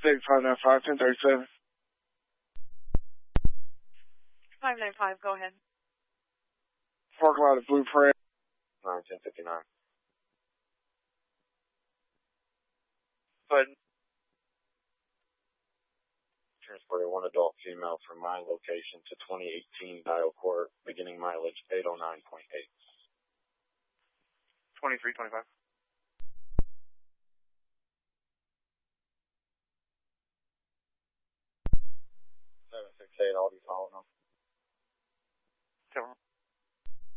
State 595, 1037. 595, go ahead. Park lot at Blueprint. 1059. But transported one adult female from my location to 2018 Dial Court, beginning mileage 809.8. 2325. 768, I'll be following them. Tell them.